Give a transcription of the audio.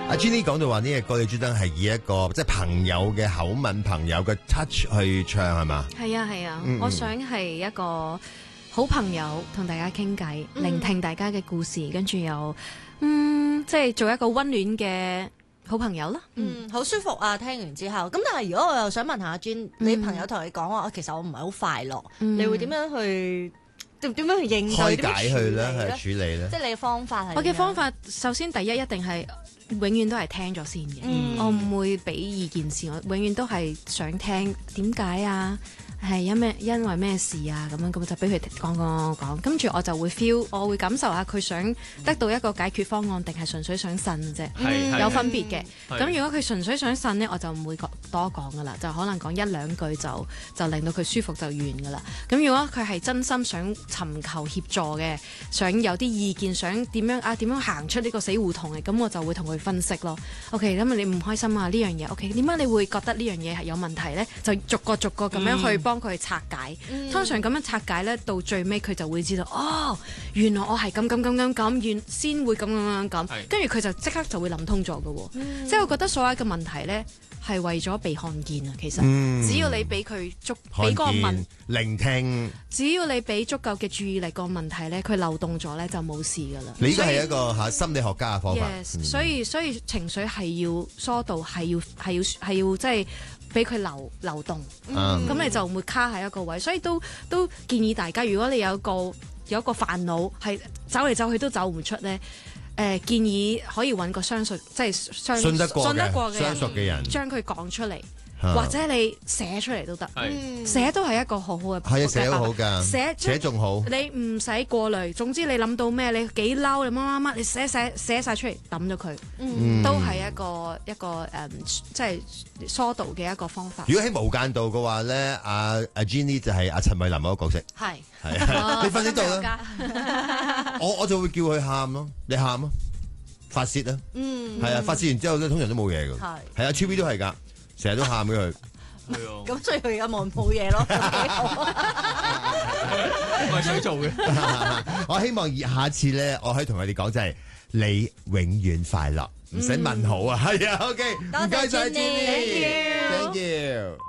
阿 Jenny 講到話呢隻歌你專登係以一個即係朋友嘅口吻、朋友嘅 touch 去唱係嘛？ 係啊係啊，我想係一個好朋友同大家傾偈，聆聽大家嘅故事，跟住又即係做一個溫暖嘅好朋友啦。 好舒服啊！聽完之後，咁但係如果我又想問下阿 Jen，你朋友同你講話，其實我唔係好快樂，你會點樣去應對？ 開解佢咧，去處理咧？ 即係你嘅方法係？ 我嘅方法首先第一定係永遠都係聽咗先嘅，我唔會俾意見先，我永遠都係想聽點解啊。係因為咩事啊？咁就俾佢講，跟住我就會 feel， 我會感受下佢想得到一個解決方案，定係純粹想呻啫，有分別嘅。咁如果佢純粹想呻呢，我就唔會多講噶啦，就可能講一兩句就令到佢舒服就完噶啦。咁如果佢係真心想尋求協助嘅，想有啲意見，想點樣行出呢個死胡同嘅，咁我就會同佢分析咯。OK， 咁你唔開心啊呢樣嘢 OK， 點解你會覺得呢樣嘢係有問題呢？就逐個咁樣去幫佢拆解，通常咁樣拆解咧，到最尾佢就會知道，哦，原來我係咁，先會咁，跟住佢就即刻就會諗通咗㗎喎。即係我覺得所有嘅問題咧係為咗被看見啊。其實只要你俾佢俾個聆聽， 只要你俾足夠嘅注意力個問題咧，佢漏洞咗咧就冇事㗎啦。 你呢個係一個心理學家嘅方法。 所以情緒係要疏導，係要即係。俾佢流動，咁你就唔會卡喺一個位，所以都建議大家，如果你有一個煩惱係走嚟走去都走唔出咧，建議可以揾個信得過嘅相熟嘅人， 將佢講出嚟。或者你寫出嚟都得，寫都係一個好好嘅。 係啊，寫好㗎，寫仲好。 你唔使過濾，總之你諗到咩，你幾嬲，你乜，你寫晒出嚟抌咗佢，都係一個即係疏導嘅一個方法。 如果喺無間道嘅話咧，阿 Jenny 就係阿陳慧琳嗰個角色。係你瞓呢度啦，我就會叫佢喊咯，你喊咯，發泄啦，係啊，發泄完之後咧，通常都冇嘢㗎。係啊 ，TVB 都係㗎。成日都喊俾佢， 咁所以佢而家冇嘢咯， 唔係想做嘅。 我希望下次咧，我可以同佢哋講就係你永遠快樂，唔使問好啊。係啊，OK，唔該晒 Jenny，Thank you。